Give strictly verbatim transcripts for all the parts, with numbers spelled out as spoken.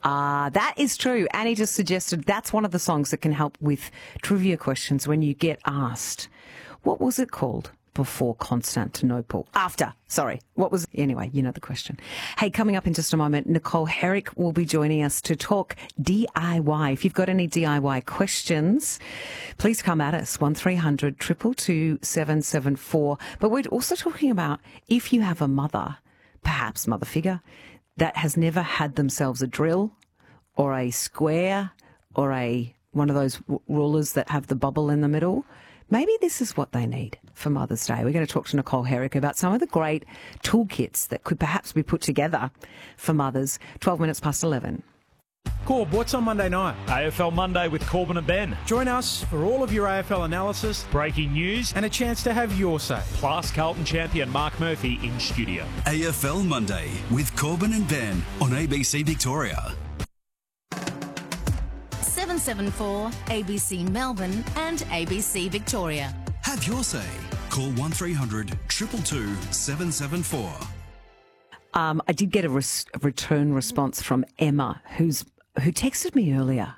Ah, that is true. Annie just suggested that's one of the songs that can help with trivia questions when you get asked, what was it called before Constantinople? After, sorry. What was, anyway, you know the question. Hey, coming up in just a moment, Nicole Herrick will be joining us to talk D I Y. If you've got any D I Y questions, please come at us, one three hundred two two two seven seven four. But we're also talking about if you have a mother, perhaps mother figure, that has never had themselves a drill or a square or a one of those w- rulers that have the bubble in the middle. Maybe this is what they need for Mother's Day. We're going to talk to Nicole Herrick about some of the great toolkits that could perhaps be put together for mothers. twelve minutes past eleven. Corb, what's on Monday night? A F L Monday with Corbin and Ben. Join us for all of your A F L analysis, Breaking news, and a chance to have your say. plus Carlton champion Mark Murphy in studio. A F L Monday with Corbin and Ben on A B C Victoria. seven seven four, A B C Melbourne and A B C Victoria. Have your say. Call one three hundred two two two seven seven four. Um, I did get a, res- a return response from Emma, who's who texted me earlier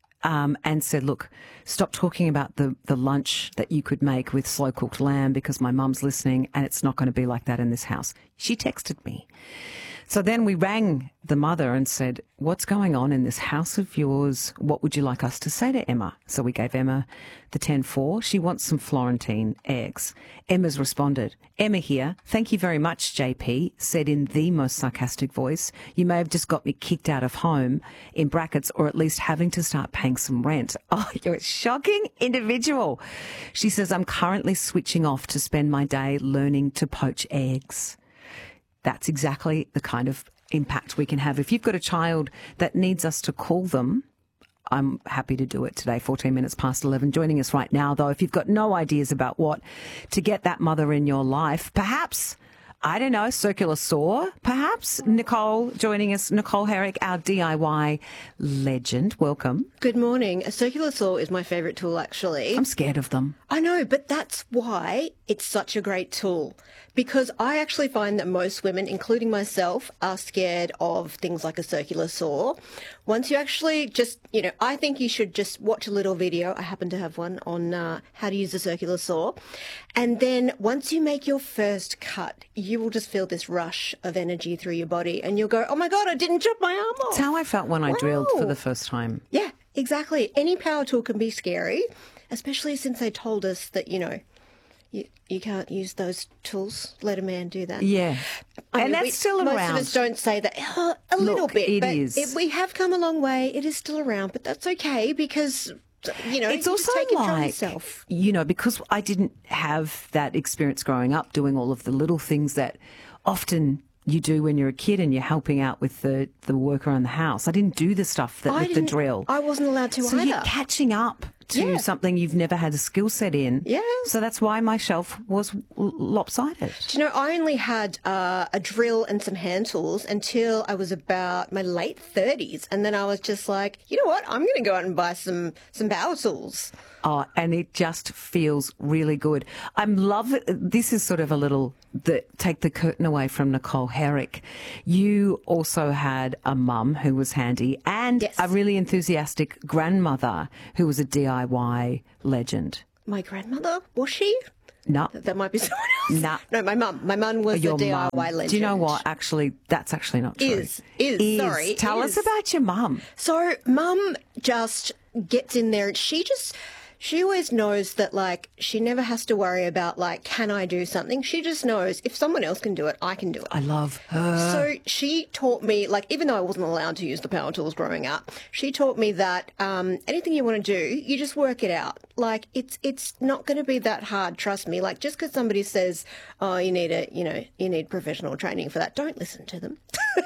um, and said, look, stop talking about the, the lunch that you could make with slow-cooked lamb because my mum's listening and it's not going to be like that in this house. She texted me. So then we rang the mother and said, what's going on in this house of yours? What would you like us to say to Emma? So we gave Emma the ten four. She wants some Florentine eggs. Emma's responded, Emma here. Thank you very much, J P, said in the most sarcastic voice. You may have just got me kicked out of home, in brackets, or at least having to start paying some rent. Oh, you're a shocking individual. She says, I'm currently switching off to spend my day learning to poach eggs. That's exactly the kind of impact we can have. If you've got a child that needs us to call them, I'm happy to do it today, fourteen minutes past eleven. Joining us right now, though, if you've got no ideas about what to get that mother in your life, perhaps, I don't know, circular saw, perhaps. Nicole joining us, Nicole Herrick, our D I Y legend. Welcome. Good morning. A circular saw is my favourite tool, actually. I'm scared of them. I know, but that's why it's such a great tool. Because I actually find that most women, including myself, are scared of things like a circular saw. Once you actually just, you know, I think you should just watch a little video. I happen to have one on uh, how to use a circular saw. And then once you make your first cut, you will just feel this rush of energy through your body and you'll go, oh my God, I didn't chop my arm off. That's how I felt when I Wow. drilled for the first time. Yeah, exactly. Any power tool can be scary, especially since they told us that, you know, You, you can't use those tools. Let a man do that. Yeah. I and mean, that's we, still most around. Most of us don't say that. Oh, a little Look, bit. it but is. It, we have come a long way. It is still around, but that's okay because, you know, it's you also just take control of like, yourself. you know, because I didn't have that experience growing up doing all of the little things that often you do when you're a kid and you're helping out with the, the work around the house. I didn't do the stuff that I with the didn't- drill. I wasn't allowed to so either. you're catching up to Yeah. something you've never had a skill set in. Yeah. So that's why my shelf was l- lopsided. Do you know, I only had uh, a drill and some hand tools until I was about my late thirties. And then I was just like, you know what? I'm going to go out and buy some, some power tools. Oh, and it just feels really good. I'm love it. This is sort of a little the, take the curtain away from Nicole Herrick. You also had a mum who was handy and Yes. a really enthusiastic grandmother who was a D I Y legend. My grandmother, was she? No, That might be someone else. Nah. No, my mum. My mum was your the D I mum. Y legend. Do you know what? Actually, that's actually not true. Is. Is. Sorry, Tell is. us about your mum. So mum just gets in there and she just, she always knows that, like, she never has to worry about, like, can I do something? She just knows if someone else can do it, I can do it. I love her. So she taught me, like, even though I wasn't allowed to use the power tools growing up, she taught me that um, anything you want to do, you just work it out. Like, it's it's not going to be that hard, trust me. Like, just because somebody says, oh, you need a, you know, you need professional training for that, don't listen to them.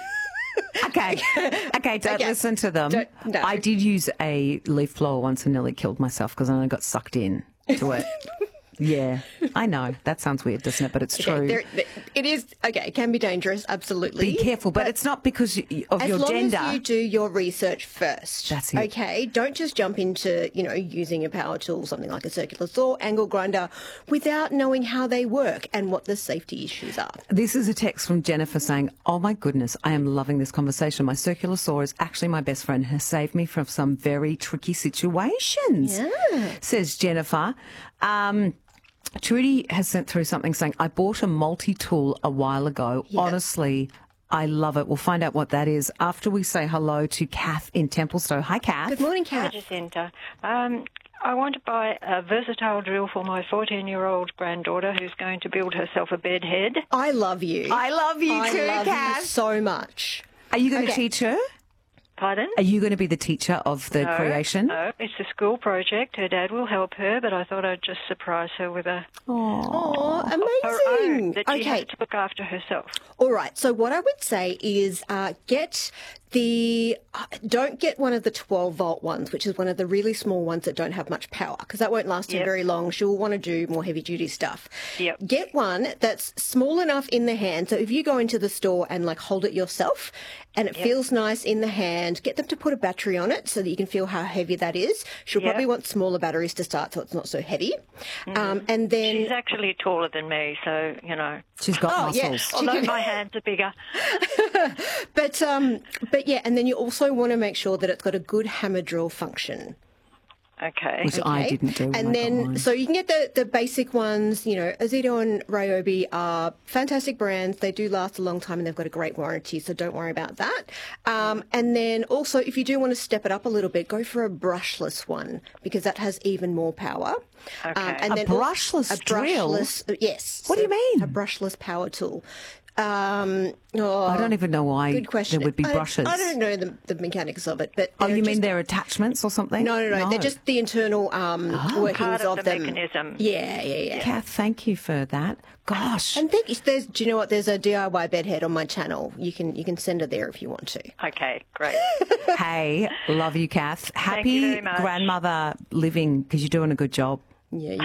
Okay. Okay, don't Okay. listen to them. Don't- no. I did use a leaf blower once and nearly killed myself because I got sucked in to it. Yeah. I know that sounds weird, doesn't it? But it's Okay, true. there, it is, okay, it can be dangerous, absolutely. Be careful, but, it's not because you- of As your long gender. as you do your research first. That's it. Okay, don't just jump into, you know, using a power tool, something like a circular saw, angle grinder, without knowing how they work and what the safety issues are. This is a text from Jennifer saying, oh my goodness, I am loving this conversation. My circular saw is actually my best friend, has saved me from some very tricky situations, Yeah. says Jennifer. Um, Trudy has sent through something saying, I bought a multi-tool a while ago. Yeah. Honestly, I love it. We'll find out what that is after we say hello to Kath in Templestowe. Hi, Kath. Good morning, Hi, Kath. Jacinta. Um, I want to buy a versatile drill for my fourteen-year-old granddaughter who's going to build herself a bed head. I love you. I love you I too, love Kath. you so much. Are you going to Okay. teach her? Pardon? Are you going to be the teacher of the No, creation? No, it's a school project. Her dad will help her, but I thought I'd just surprise her with a Oh, her own amazing. that she Okay. has to look after herself. All right. So what I would say is uh, get the uh, don't get one of the twelve volt ones, which is one of the really small ones that don't have much power, because that won't last her Yep. very long. She'll want to do more heavy duty stuff. Yep. Get one that's small enough in the hand, so if you go into the store and like hold it yourself, and it feels nice in the hand, get them to put a battery on it so that you can feel how heavy that is. She'll Yep. probably want smaller batteries to start, so it's not so heavy. Um, and then She's actually taller than me, so, you know, She's got Oh, yeah. muscles. She although can- my hands are bigger. But um, but yeah, and then you also want to make sure that it's got a good hammer drill function. Okay. Which I Okay? didn't do. when I And got then, mine. so you can get the, the basic ones, you know, Azido and Ryobi are fantastic brands. They do last a long time and they've got a great warranty, so don't worry about that. Um, and then also, if you do want to step it up a little bit, go for a brushless one because that has even more power. Um, Okay. and A then brushless a drill? brushless, yes. What do you mean? A brushless power tool. Um, oh, I don't even know why good question. there would be I- brushes. I, don't know the, the mechanics of it, but Oh, they're you mean just- they're attachments or something? no, no, no, They're just the internal um, workings Part of the them. mechanism. Yeah, yeah, yeah. Kath, thank you for that. Gosh. And think if there's, do you know what? There's a D I Y bed head on my channel. You can you can send her there if you want to. Okay, great. Hey, love you, Kath. Happy you very much. grandmother living because you're doing a good job. Yeah.